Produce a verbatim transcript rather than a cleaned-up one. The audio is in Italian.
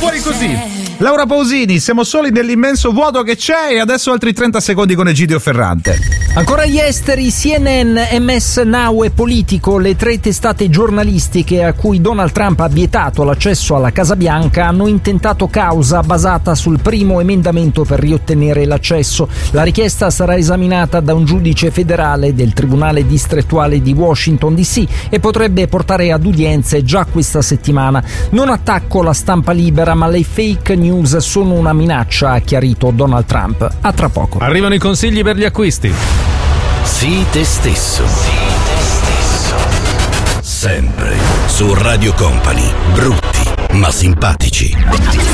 fuori così. Laura Pausini, siamo soli nell'immenso vuoto che c'è e adesso altri trenta secondi con Egidio Ferrante. Ancora gli esteri, C N N, M S Now e Politico, le tre testate giornalistiche a cui Donald Trump ha vietato l'accesso alla Casa Bianca, hanno intentato causa basata sul primo emendamento per riottenere l'accesso. La richiesta sarà esaminata da un giudice federale del Tribunale distrettuale di Washington D C e potrebbe portare ad udienze già questa settimana. Non attacco la stampa libera, ma le fake news sono una minaccia, ha chiarito Donald Trump. A tra poco. Arrivano i consigli per gli acquisti. Sii te stesso. Sii te stesso. Sempre su Radio Company. Brutti ma simpatici.